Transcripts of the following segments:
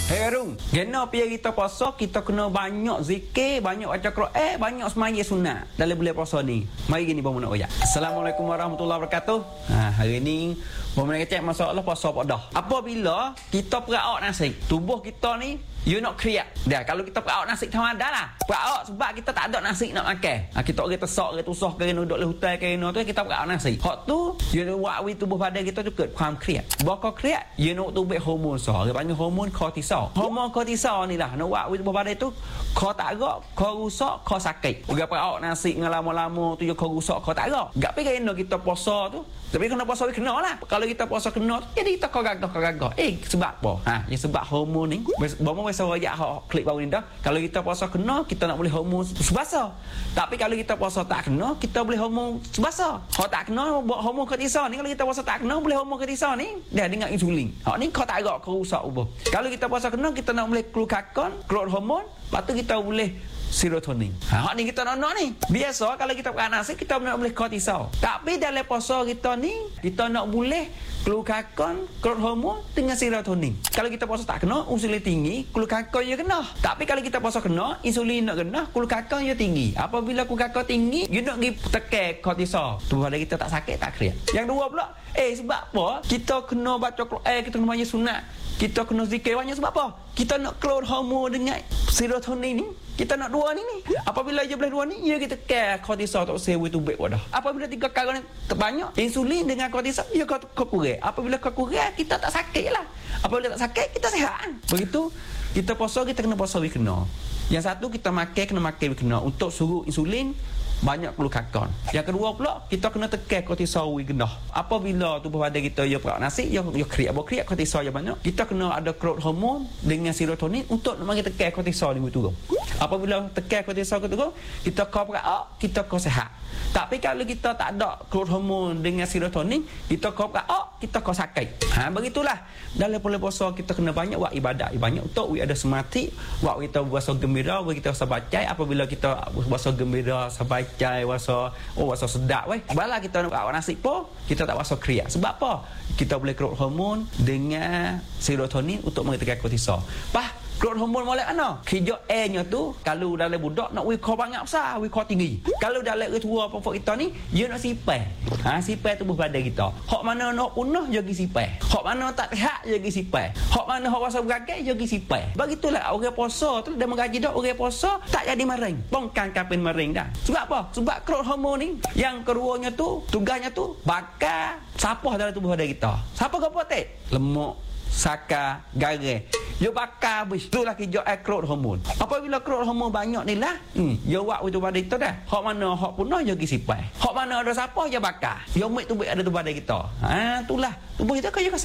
Hei Arung, kena pergi kita puasa, kita kena banyak zikir, banyak baca Quran, banyak semaya sunat dalam bulan puasa ni. Mari gini bamu nak royak. Assalamualaikum warahmatullahi wabarakatuh. Hari ni bamu nak kecek masalah puasa apa dah. Apabila kita perauk nasi, tubuh kita ni you nak kriak. Dah kalau kita perauk nasi thamada lah. Perauk sebab kita tak ada nasi nak makan. Kita orang tersak, orang tusah kerana duduk di hutan kerana tu kita perauk nasi. Hak tu you nak buat tubuh badan kita tu ketความเครียด. Bakal kriak, you nak tubuh hormon sah. Dia panggil hormon kortisol. Hormon kortisol ni lah nak buat tubuh badan tu kau tak agak, kau rusak, kau sakit. Orang perauk nasi lama-lama tu kau rusak, kau tak agak. Gak pergi kena kita puasa tu. Tapi kena puasa kena lah. Kalau kita puasa kena tu, jadi kita kau gagah. Sebab apa? Ya sebab hormon ni. Bamu biasa royak klik bawah ni dah. Kalau kita puasa kena, kita nak boleh hormon subasa. Tapi kalau kita puasa tak kena, kita boleh hormon subasa. Kalau tak kena buat hormon kortisol ni, kalau kita puasa tak kena boleh hormon kortisol ni dah dengan insulin. Hak ni kau tak agak kau rusak ubah. Kalau kita puasa kena, kita nak boleh glukagon, growth hormone, lepas tu kita boleh serotonin. Hak ni kita nak ni. Biasa kalau kita makan nasi kita nak boleh kortisol. Tapi dalam puasa kita ni kita nak boleh glukagon, growth hormone dengan serotonin. Kalau kita puasa tak kena, insulin tinggi, glukagon ya kena. Tapi kalau kita puasa kena, insulin nak kena, glukagon ya tinggi. Apabila glukagon tinggi, you nak pergi tekan kortisol. Tubuh badan kita tak sakit, tak kriak. Yang dua pula, sebab apa? Kita kena baca Quran, kita kena baca sunat. Kita kena zikir banyak sebab apa? Kita nak growth hormone dengan serotonin ni. Kita nak dua ni. Apabila je boleh dua ni, ya kita care kortisol tak sewa tubuh wadah. Apabila tiga kali ni terbanyak, insulin dengan kortisol ya kau kurang. Apabila kau kurang, kita tak sakit lah. Apabila tak sakit, kita sihat. Begitu kita puasa, kita kena puasa kena. Yang satu kita kena makan kena untuk suruh insulin banyak glukagon. Yang kedua pula kita kena tekan kortisol genah. Apabila tubuh badan kita ya perak nasi, ya kriak kortisol yang banyak, kita kena ada growth hormone dengan serotonin untuk nak tekan kortisol ni turun. Apabila tekan kortisol turun, kita kau perak, kita kau sihat. Tapi kalau kita tak ada growth hormone dengan serotonin, kita kau perak, kita kau sakit. Begitulah. Dalam bulan puasa kita kena banyak buat ibadat, banyak untuk we ada semati, buat kita puasa gembira, buat kita sabatai. Apabila kita puasa gembira, sabatai, puasa sedap weh. Bala kita nak buat nasi po, kita tak puasa kriak. Sebab apa? Kita boleh growth hormone dengan serotonin untuk mengetekan kortisol. Growth hormone molek mana? Kerja A-nya tu kalau dalam budak nak wiko banyak besar, wiko tinggi. Kalau dalam tua pokok kita ni, dia nak sipai. Sipai tubuh badan kita. Hak mana nak punah, dia pergi sipai. Hak mana tak sihat, dia pergi sipai. Hak mana hak rasa beragai, dia pergi sipai. Begitulah orang puasa tu dia mengaji dah orang puasa tak jadi maring. Bongkang kapin maring dah. Sebab apa? Sebab growth hormone ni yang keduanya tu, tugasnya tu bakar sapah dalam tubuh badan kita. Siapa kau potek? Lemak, saka, garam. Dia bakar habis. Itulah kerja growth hormone. Apabila growth hormone banyak ni lah, dia buat itu badan kita dah. Hak mana hak punah, dia pergi sipai. Hak mana ada sapah, dia bakar. Dia umit tubuh ada tu badan kita. Itulah. Tubuh kita kau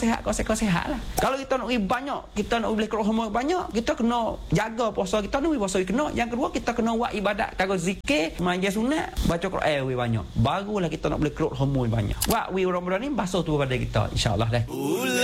sihat lah. Kalau kita nak banyak, kita nak boleh growth hormone banyak, kita kena jaga puasa kita ni, puasa kena. Yang kedua, kita kena buat ibadat, kagak zikir, main sunat, baca Quran banyak. Barulah kita nak boleh growth hormone banyak. Buat Ramadan ni basuh tubuh badan kita, insya-Allah dah.